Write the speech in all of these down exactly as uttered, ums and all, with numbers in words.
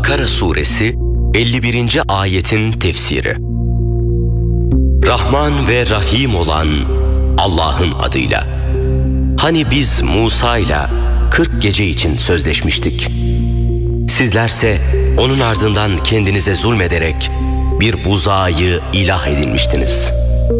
Bakara Suresi elli birinci ayetin tefsiri. Rahman ve Rahim olan Allah'ın adıyla. Hani biz Musa'yla kırk gece için sözleşmiştik. Sizlerse onun ardından kendinize zulmederek bir buzağı ilah edinmiştiniz.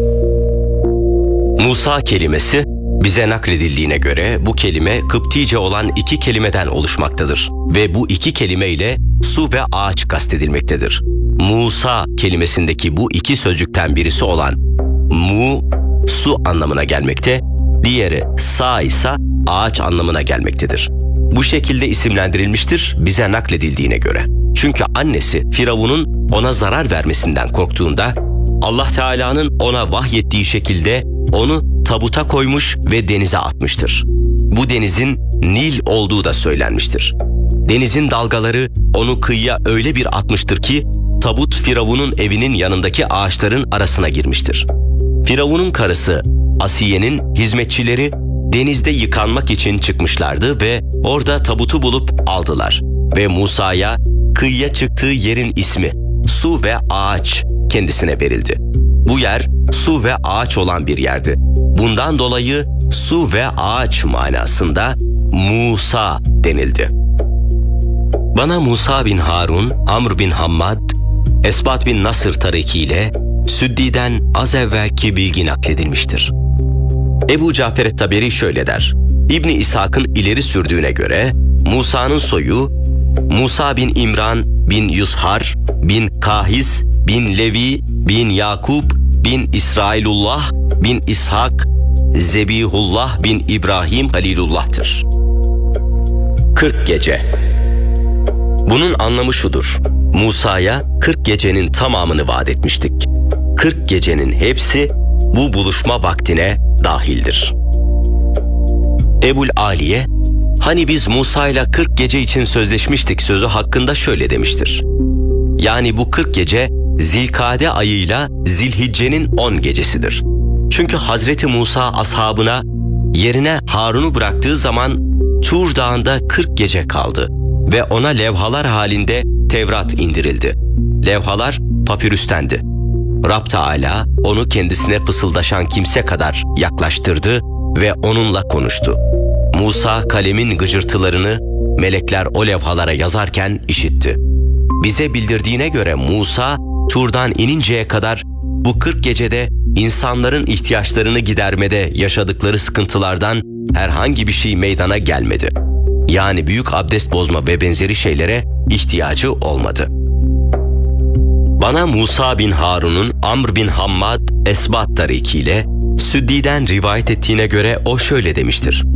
Musa kelimesi bize nakledildiğine göre bu kelime Kıptice olan iki kelimeden oluşmaktadır ve bu iki kelime ile su ve ağaç kastedilmektedir. Musa kelimesindeki bu iki sözcükten birisi olan mu, su anlamına gelmekte, diğeri sa ise ağaç anlamına gelmektedir. Bu şekilde isimlendirilmiştir bize nakledildiğine göre. Çünkü annesi Firavun'un ona zarar vermesinden korktuğunda Allah Teala'nın ona vahyettiği şekilde onu tabuta koymuş ve denize atmıştır. Bu denizin Nil olduğu da söylenmiştir. Denizin dalgaları onu kıyıya öyle bir atmıştır ki tabut Firavun'un evinin yanındaki ağaçların arasına girmiştir. Firavun'un karısı Asiye'nin hizmetçileri denizde yıkanmak için çıkmışlardı ve orada tabutu bulup aldılar ve Musa'ya kıyıya çıktığı yerin ismi su ve ağaç kendisine verildi. Bu yer su ve ağaç olan bir yerdi. Bundan dolayı su ve ağaç manasında Musa denildi. Bana Musa bin Harun, Amr bin Hammad, Esbat bin Nasır tarikiyle Süddi'den az evvelki bilgi nakledilmiştir. Ebu Cafer et-Taberi şöyle der: İbni İshak'ın ileri sürdüğüne göre Musa'nın soyu Musa bin İmran bin Yushar bin Kahis bin Levi bin Yakup bin İsrailullah bin İshak Zebihullah bin İbrahim Halilullah'tır. kırk gece. Bunun anlamı şudur: Musa'ya kırk gecenin tamamını vaat etmiştik. kırk gecenin hepsi bu buluşma vaktine dahildir. Ebul Aliye, hani biz Musa'yla kırk gece için sözleşmiştik sözü hakkında şöyle demiştir: Yani bu kırk gece Zilkade ayıyla Zilhicce'nin on gecesidir. Çünkü Hazreti Musa ashabına yerine Harun'u bıraktığı zaman Tur Dağı'nda kırk gece kaldı ve ona levhalar halinde Tevrat indirildi. Levhalar papirüstendi. Rab Teala onu kendisine fısıldaşan kimse kadar yaklaştırdı ve onunla konuştu. Musa kalemin gıcırtılarını melekler o levhalara yazarken işitti. Bize bildirdiğine göre Musa Tur'dan ininceye kadar bu kırk gecede insanların ihtiyaçlarını gidermede yaşadıkları sıkıntılardan herhangi bir şey meydana gelmedi. Yani büyük abdest bozma ve benzeri şeylere ihtiyacı olmadı. Bana Musa bin Harun'un Amr bin Hammad Esbat tarikiyle Süddi'den rivayet ettiğine göre o şöyle demiştir: